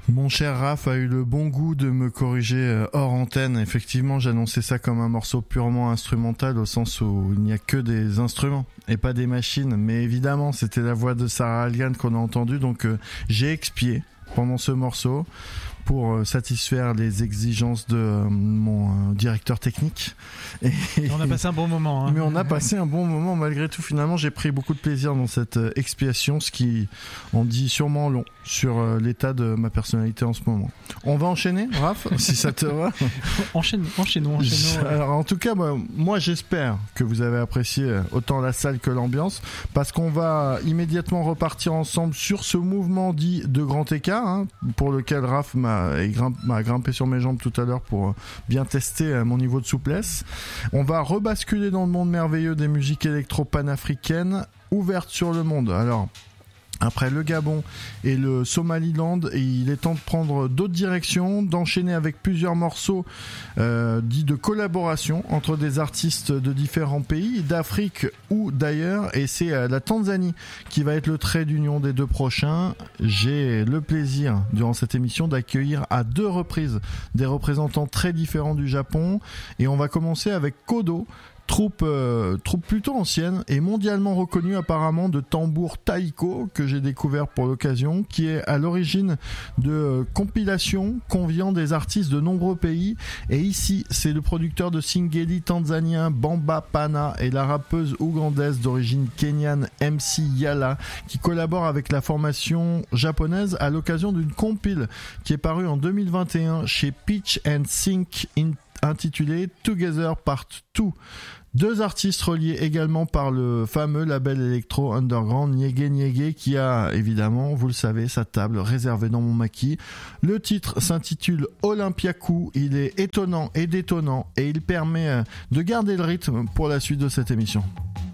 Mon cher Raph a eu le bon goût de me corriger hors antenne. Effectivement, j'annonçais ça comme un morceau purement instrumental au sens où il n'y a que des instruments et pas des machines. Mais évidemment, c'était la voix de Sarah Algan qu'on a entendue, donc j'ai expié pendant ce morceau pour satisfaire les exigences de mon directeur technique. Et on a passé un bon moment. Hein. Mais on a passé un bon moment malgré tout. Finalement, j'ai pris beaucoup de plaisir dans cette expiation, ce qui en dit sûrement long sur l'état de ma personnalité en ce moment. On va enchaîner, Raph, si ça te va. Enchaînons. Alors, en tout cas, moi, j'espère que vous avez apprécié autant la salle que l'ambiance, parce qu'on va immédiatement repartir ensemble sur ce mouvement dit de grand écart, hein, pour lequel Raph m'a grimpé sur mes jambes tout à l'heure pour bien tester mon niveau de souplesse. On va rebasculer dans le monde merveilleux des musiques électro-panafricaines ouvertes sur le monde. Alors, après le Gabon et le Somaliland, il est temps de prendre d'autres directions, d'enchaîner avec plusieurs morceaux dits de collaboration entre des artistes de différents pays, d'Afrique ou d'ailleurs, et c'est la Tanzanie qui va être le trait d'union des deux prochains. J'ai le plaisir, durant cette émission, d'accueillir à 2 reprises des représentants très différents du Japon, et on va commencer avec Kodo, troupe plutôt ancienne et mondialement reconnue apparemment de tambour taiko que j'ai découvert pour l'occasion, qui est à l'origine de compilations conviant des artistes de nombreux pays. Et ici, c'est le producteur de Singeli tanzanien Bamba Pana et la rappeuse ougandaise d'origine kenyane MC Yala qui collaborent avec la formation japonaise à l'occasion d'une compile qui est parue en 2021 chez Pitch and Sync intitulé Together Part 2. 2 artistes reliés également par le fameux label électro underground Nyege Nyege qui a évidemment, vous le savez, sa table réservée dans mon maquis. Le titre s'intitule Olympiakou, il est étonnant et détonnant et il permet de garder le rythme pour la suite de cette émission.